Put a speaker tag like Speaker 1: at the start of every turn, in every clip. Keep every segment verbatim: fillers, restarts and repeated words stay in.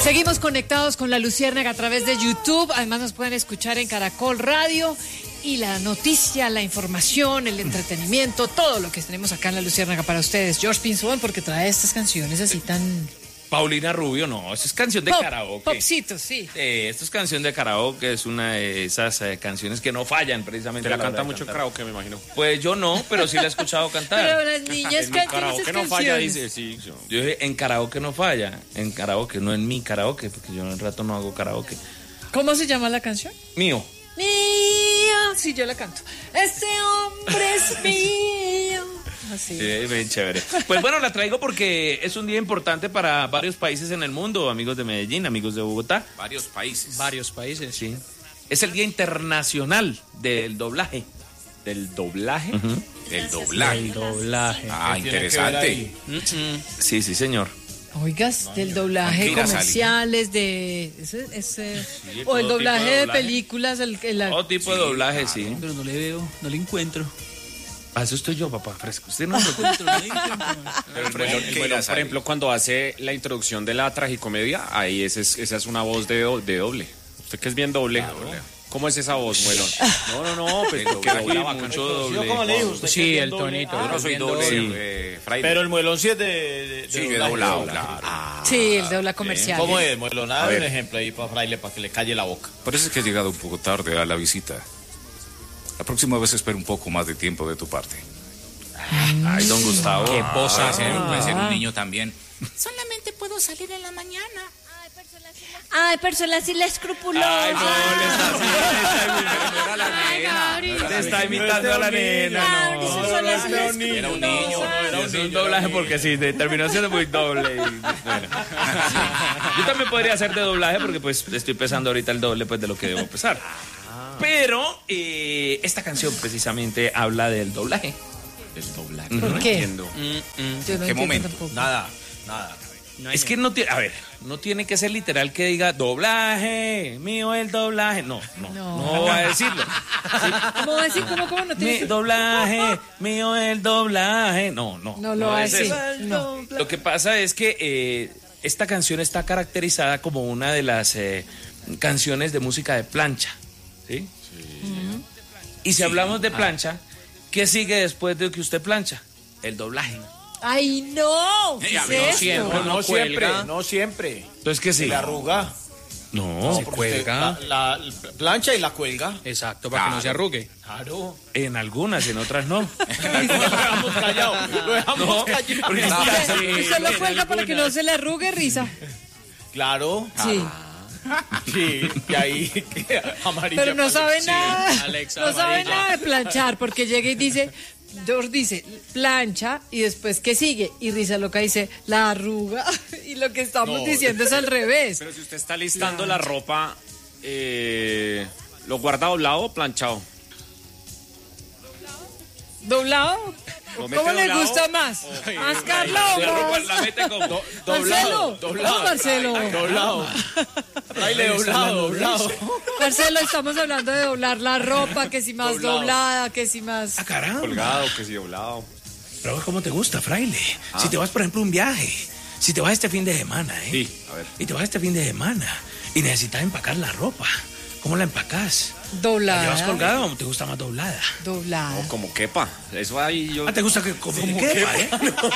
Speaker 1: Seguimos conectados con La Luciérnaga a través de YouTube. Además nos pueden escuchar en Caracol Radio. Y la noticia, la información, el entretenimiento, todo lo que tenemos acá en La Luciérnaga para ustedes. George Pinzón, porque trae estas canciones así tan...
Speaker 2: Paulina Rubio, no, esto es canción de
Speaker 1: Pop,
Speaker 2: karaoke.
Speaker 1: Popcito, sí.
Speaker 2: Eh, esto es canción de karaoke, es una de esas eh, canciones que no fallan precisamente.
Speaker 3: Te la
Speaker 2: a la
Speaker 3: canta
Speaker 2: hora de
Speaker 3: mucho en
Speaker 2: cantar.
Speaker 3: karaoke, me imagino.
Speaker 2: Pues yo no, pero sí la he escuchado cantar.
Speaker 1: Pero las niñas
Speaker 3: En mi
Speaker 1: cantan esas
Speaker 3: karaoke no falla,
Speaker 1: canciones.
Speaker 3: dice, sí. Yo.
Speaker 2: Yo dije, en karaoke no falla, en karaoke, no en mi karaoke, porque yo en el rato no hago karaoke.
Speaker 1: ¿Cómo se llama la canción?
Speaker 2: Mío.
Speaker 1: Mío, sí, yo la canto. Ese hombre es mío. Así.
Speaker 2: Sí, bien chévere. Pues bueno, la traigo porque es un día importante para varios países en el mundo, amigos de Medellín, amigos de Bogotá.
Speaker 3: Varios países.
Speaker 2: Varios países, sí. Es el Día Internacional del Doblaje.
Speaker 3: ¿Del doblaje?
Speaker 2: Uh-huh.
Speaker 3: Del doblaje.
Speaker 1: El doblaje.
Speaker 3: Ah, interesante.
Speaker 2: Sí, sí, señor.
Speaker 1: Oigas, del doblaje
Speaker 3: Mentira,
Speaker 1: comerciales, de... Ese, ese,
Speaker 2: Sí,
Speaker 1: o el
Speaker 2: todo
Speaker 1: doblaje
Speaker 2: tipo de
Speaker 1: de
Speaker 2: doblaje.
Speaker 1: películas. El, el,
Speaker 2: Todo tipo de doblaje, sí.
Speaker 4: Pero no le veo, no le encuentro.
Speaker 2: Ah, eso estoy yo, papá, fresco. Usted no
Speaker 4: No
Speaker 2: lo
Speaker 4: encuentro, no le encuentro.
Speaker 3: Pero el melón, el melón, por ejemplo, cuando hace la introducción de la tragicomedia, ahí ese es, esa es una voz de, do- de doble. Usted que es bien doble. ¿Cómo es esa voz, melón? No, no, no, pues porque
Speaker 2: Aquí
Speaker 3: dobla bacano.
Speaker 2: mucho doble.
Speaker 5: ¿Cómo le dijo usted?
Speaker 4: Sí,
Speaker 5: que es
Speaker 4: el
Speaker 5: doble?
Speaker 4: tonito.
Speaker 5: Ah,
Speaker 3: Yo no soy doble,
Speaker 2: Sí.
Speaker 3: eh, fraile.
Speaker 5: pero el muelón sí es de... de, de
Speaker 3: Sí, de
Speaker 5: doblaje.
Speaker 3: doblado, claro.
Speaker 1: Sí, el dobla comercial.
Speaker 5: ¿Cómo es, muelón?
Speaker 3: A
Speaker 5: Dame un
Speaker 3: ver.
Speaker 5: ejemplo ahí para Fraile, para que le calle la boca.
Speaker 6: Por eso es que he llegado un poco tarde a la visita. La próxima vez espero un poco más de tiempo de tu parte.
Speaker 2: Ay, don Gustavo.
Speaker 4: Qué posa,
Speaker 6: Ah, puede ser
Speaker 1: Ah.
Speaker 6: un niño también.
Speaker 7: Solamente puedo salir en la mañana.
Speaker 8: Ay, persona sí la escrupulosa.
Speaker 2: Ay, no, le está haciendo, no era la nena. Le está imitando a la nena,
Speaker 8: Claro, que
Speaker 2: no.
Speaker 8: sí son las
Speaker 5: era un niño.
Speaker 8: escrupulosas.
Speaker 5: Era un niño, no era un
Speaker 2: Es
Speaker 5: niño.
Speaker 2: un doblaje porque sí, de- terminó siendo muy doble. y, bueno. Yo también podría hacer de doblaje porque pues estoy pesando ahorita el doble pues de lo que debo pesar. Pero eh, esta canción precisamente habla del doblaje.
Speaker 3: Del doblaje.
Speaker 1: ¿Por
Speaker 3: No
Speaker 1: qué?
Speaker 3: entiendo.
Speaker 1: Yo no
Speaker 6: ¿Qué
Speaker 1: entiendo
Speaker 6: momento?
Speaker 1: tampoco.
Speaker 5: Nada, nada.
Speaker 2: Es que no tiene, a ver, no tiene que ser literal que diga doblaje, mío el doblaje. No, no, no,
Speaker 1: No.
Speaker 2: va a decirlo.
Speaker 1: ¿Cómo va a decir? ¿Cómo, cómo no
Speaker 2: Mi
Speaker 1: tiene?
Speaker 2: doblaje, mío el doblaje. No, no.
Speaker 1: No lo va a
Speaker 2: es
Speaker 1: decir.
Speaker 2: eso.
Speaker 1: No.
Speaker 2: Lo que pasa es que eh, esta canción está caracterizada como una de las eh, canciones de música de plancha. ¿Sí? Y si hablamos de plancha, ¿qué sigue después de que usted plancha? El doblaje.
Speaker 1: ¡Ay, no! ¿Qué
Speaker 6: Ya,
Speaker 1: es
Speaker 6: pero
Speaker 1: esto?
Speaker 4: siempre.
Speaker 5: No, no
Speaker 4: no
Speaker 5: siempre,
Speaker 4: cuelga.
Speaker 5: no siempre.
Speaker 2: Entonces, ¿qué
Speaker 5: Se
Speaker 2: sigue?
Speaker 5: le arruga.
Speaker 2: No,
Speaker 4: Se
Speaker 5: Porque usted
Speaker 4: cuelga.
Speaker 5: La, la plancha y la cuelga.
Speaker 4: Exacto, para que no se arrugue.
Speaker 5: Claro.
Speaker 2: en algunas, en otras no.
Speaker 5: Lo dejamos callado. Lo dejamos
Speaker 2: No,
Speaker 5: callado.
Speaker 2: porque es que-
Speaker 1: Usted lo cuelga para que no se le arrugue, risa.
Speaker 5: Claro.
Speaker 1: Sí.
Speaker 5: Sí. Y ahí que amarilla.
Speaker 1: Pero no sabe nada.
Speaker 4: Alexa,
Speaker 1: No sabe
Speaker 4: amarilla.
Speaker 1: nada de planchar, porque llega y dice, George dice, plancha, y después, ¿qué sigue? Y Risa Loca dice, la arruga. Y lo que estamos
Speaker 5: No.
Speaker 1: diciendo es al revés.
Speaker 3: Pero si usted está listando la ropa, eh, ¿lo guarda doblado o planchado?
Speaker 1: ¿Doblado?
Speaker 3: ¿Lo
Speaker 1: ¿Cómo
Speaker 3: mete
Speaker 1: le
Speaker 3: doblado?
Speaker 1: gusta más? ¿Mascarlo
Speaker 2: La
Speaker 1: o
Speaker 2: ropa
Speaker 1: más?
Speaker 2: la mete como...
Speaker 1: Marcelo,
Speaker 5: doblado.
Speaker 1: no, Marcelo.
Speaker 5: Doblado. Fraile, doblado, doblado.
Speaker 1: Marcelo, estamos hablando de doblar la ropa, que si más
Speaker 5: Doblado.
Speaker 1: doblada, que si más...
Speaker 2: Ah, caramba.
Speaker 3: Colgado, que sí, doblado.
Speaker 2: Pero ¿cómo te gusta, fraile? Si te vas, por ejemplo, a un viaje, si te vas este fin de semana, ¿eh?
Speaker 3: Sí, a ver.
Speaker 2: Y te vas este fin de semana y necesitas empacar la ropa, ¿cómo la empacás? ¿La
Speaker 1: Doblada.
Speaker 2: llevas colgada o te gusta más doblada?
Speaker 1: Doblada.
Speaker 3: Como quepa. Eso ahí yo...
Speaker 2: Ah, ¿te gusta que como que quepa, eh?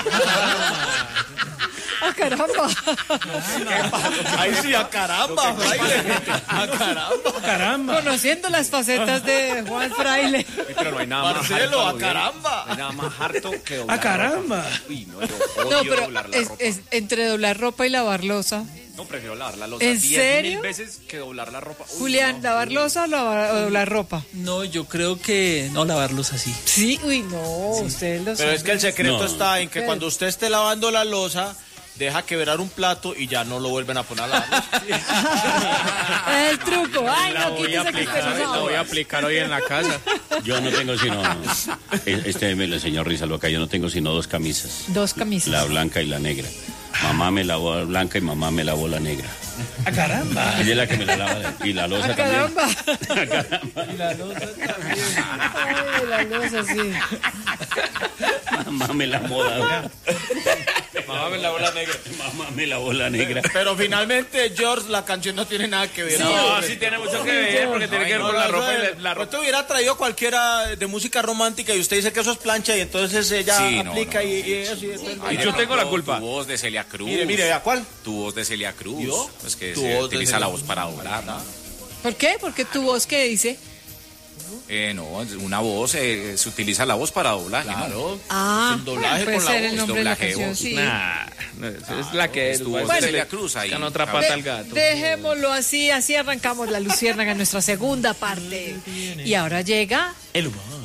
Speaker 1: ¡Ah, caramba!
Speaker 5: Ahí sí, a caramba, Fraile. A caramba.
Speaker 2: Caramba.
Speaker 1: Conociendo las facetas de Juan Fraile.
Speaker 3: Pero no hay nada más
Speaker 5: Marcelo,
Speaker 3: harto,
Speaker 5: a
Speaker 3: ¿no?
Speaker 5: caramba.
Speaker 3: No hay nada más harto que doblar
Speaker 2: Ah, caramba.
Speaker 3: la ropa. Uy, no, yo odio
Speaker 1: No, pero
Speaker 3: doblar la
Speaker 1: es,
Speaker 3: ropa.
Speaker 1: es entre doblar ropa y lavar losa.
Speaker 3: No, prefiero lavar la losa
Speaker 1: ¿En
Speaker 3: diez
Speaker 1: serio?
Speaker 3: mil veces que doblar la ropa. Uy,
Speaker 1: Julián,
Speaker 3: no.
Speaker 1: ¿lavar losa o, lavar- o doblar ropa?
Speaker 4: No, yo creo que no lavarlos así.
Speaker 1: Sí, uy, no, ustedes lo
Speaker 5: Pero
Speaker 1: saben.
Speaker 5: es que el secreto
Speaker 4: No.
Speaker 5: está en que
Speaker 1: ¿Qué?
Speaker 5: cuando usted esté lavando la losa, deja quebrar un plato y ya no lo vuelven a poner a lavar.
Speaker 1: Es el truco. Ay, no, quítese que usted no
Speaker 3: La voy
Speaker 1: sabe.
Speaker 3: a aplicar hoy en la casa.
Speaker 9: Yo no tengo sino, este me lo enseñó Risa Loca, yo no tengo sino dos camisas,
Speaker 1: Dos camisas.
Speaker 9: la blanca y la negra. Mamá me lavó la blanca y mamá me lavó la negra.
Speaker 2: ¡A caramba!
Speaker 9: Ella es la que me la lava. Y la losa
Speaker 1: ¡A caramba!
Speaker 9: también. ¡A caramba!
Speaker 1: Y la losa también. Ay, la losa, sí.
Speaker 9: Mamá me la moda.
Speaker 5: Mamá me la bola negra.
Speaker 9: Mamá me la bola negra.
Speaker 5: Pero finalmente, George, la canción no tiene nada que ver.
Speaker 2: Sí, no, sí tiene mucho que ver, porque tiene que ver con la ropa y la, la ropa.
Speaker 5: Usted hubiera traído cualquiera de música romántica y usted dice que eso es plancha y entonces ella
Speaker 6: Sí, no,
Speaker 5: aplica
Speaker 6: no, no.
Speaker 5: y, y eso. Y entonces-
Speaker 2: Y yo tengo la culpa.
Speaker 6: Tu voz de Celia Cruz.
Speaker 5: Mire, mire, ¿a cuál?
Speaker 6: Tu voz de Celia Cruz.
Speaker 5: ¿Yo?
Speaker 6: Pues que
Speaker 5: Tu
Speaker 6: se
Speaker 5: voz de
Speaker 6: utiliza
Speaker 5: Celia
Speaker 6: la voz para doblar, ¿no?
Speaker 1: ¿Por qué? Porque tu voz, ¿qué dice?
Speaker 6: Eh, no, una voz, eh, se utiliza la voz para doblaje, ¿no?
Speaker 5: Claro.
Speaker 1: Ah,
Speaker 5: el doblaje
Speaker 1: puede
Speaker 5: con la
Speaker 1: ser
Speaker 5: voz,
Speaker 1: el nombre de la
Speaker 6: doblaje de
Speaker 1: canción,
Speaker 6: voz.
Speaker 1: sí.
Speaker 2: Nah, no, es la que es.
Speaker 6: tu voz de
Speaker 2: Bueno,
Speaker 6: Celia Cruz ahí.
Speaker 2: Con otra
Speaker 6: De-
Speaker 2: pata al gato.
Speaker 1: Dejémoslo así, así arrancamos la Luciérnaga en nuestra segunda parte. Y ahora llega
Speaker 2: El humor.